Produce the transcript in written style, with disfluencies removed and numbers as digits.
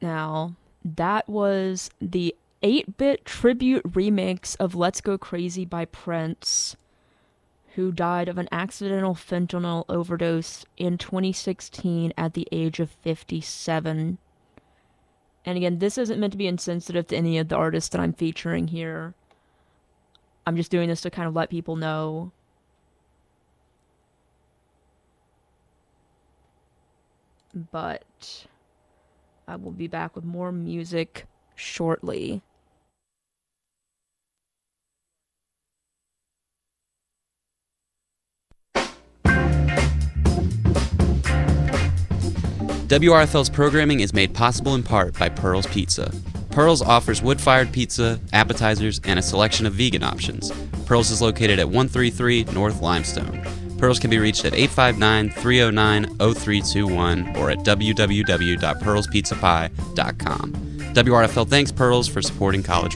now. That was the 8-bit tribute remix of Let's Go Crazy by Prince, who died of an accidental fentanyl overdose in 2016 at the age of 57. And again, this isn't meant to be insensitive to any of the artists that I'm featuring here. I'm just doing this to kind of let people know. But I will be back with more music shortly. WRFL's programming is made possible in part by Pearl's Pizza. Pearl's offers wood-fired pizza, appetizers, and a selection of vegan options. Pearl's is located at 133 North Limestone. Pearl's can be reached at 859-309-0321 or at www.pearlspizzapie.com. WRFL thanks Pearl's for supporting college